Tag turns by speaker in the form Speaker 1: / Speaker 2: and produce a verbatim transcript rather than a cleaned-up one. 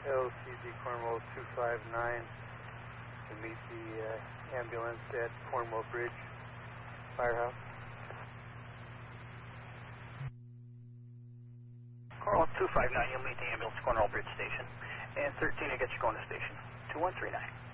Speaker 1: L C D Cornwall two five nine to meet the uh, ambulance at Cornwall Bridge Firehouse.
Speaker 2: Cornwall two five nine, you'll meet the ambulance Cornwall Bridge Station. And thirteen, I get you going to station two one three nine.